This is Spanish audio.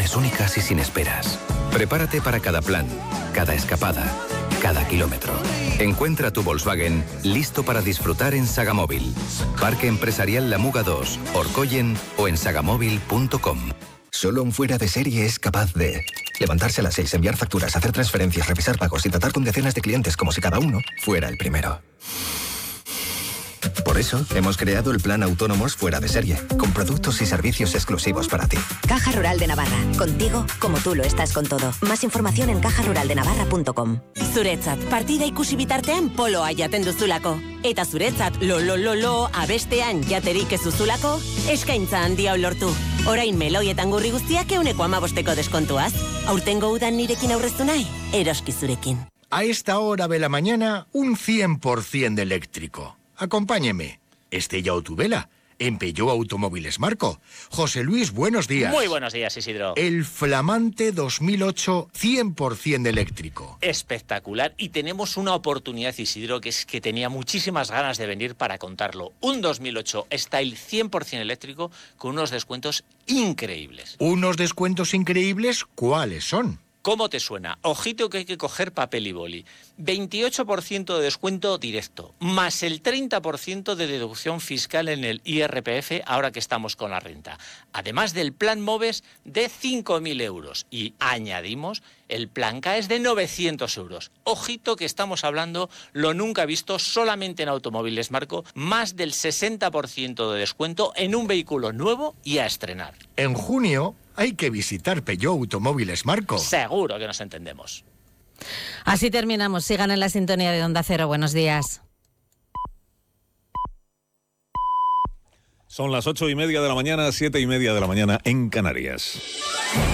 sensaciones únicas y sin esperas. Prepárate para cada plan, cada escapada, cada kilómetro. Encuentra tu Volkswagen listo para disfrutar en Sagamóvil. Parque Empresarial La Muga 2, Orcoyen o en sagamóvil.com. Solo un fuera de serie es capaz de levantarse a las 6, enviar facturas, hacer transferencias, revisar pagos y tratar con decenas de clientes como si cada uno fuera el primero. Por eso, hemos creado el plan Autónomos Fuera de Serie, con productos y servicios exclusivos para ti. Caja Rural de Navarra. Contigo, como tú lo estás con todo. Más información en cajaruraldenavarra.com. Zuretzat, partida ikusi bitartean poloa jaten duzulako. Eta zuretzat, lo, abestean jaterik ez duzulako, eskaintza handia lortu. Orain meloietan gurri guztiak 15% deskontuaz. Aurtengo udan nirekin aurreztu nahi, eroski zurekin. A esta hora de la mañana, un 100% de eléctrico. Acompáñeme. Estella Otubela, en Peugeot Automóviles Marco. José Luis, buenos días. Muy buenos días, Isidro. El flamante 2008 100% eléctrico. Espectacular. Y tenemos una oportunidad, Isidro, que es que tenía muchísimas ganas de venir para contarlo. Un 2008 Style 100% eléctrico con unos descuentos increíbles. ¿Unos descuentos increíbles? ¿Cuáles son? ¿Cómo te suena? Ojito que hay que coger papel y boli. 28% de descuento directo, más el 30% de deducción fiscal en el IRPF ahora que estamos con la renta. Además del plan MOVES de 5.000 euros. Y añadimos el plan CAES de 900 euros. Ojito que estamos hablando lo nunca visto solamente en Automóviles Marco, más del 60% de descuento en un vehículo nuevo y a estrenar. En junio hay que visitar Peugeot Automóviles Marco. Seguro que nos entendemos. Así terminamos. Sigan en la sintonía de Onda Cero. Buenos días. Son las 8:30 de la mañana, 7:30 de la mañana en Canarias.